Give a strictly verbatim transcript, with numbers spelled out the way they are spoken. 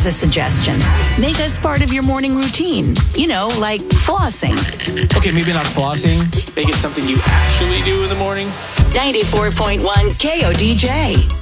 Here's a suggestion. Make us part of your morning routine. You know, like flossing. Okay, maybe not flossing. Make it something you actually do in the morning. ninety-four point one K O D J.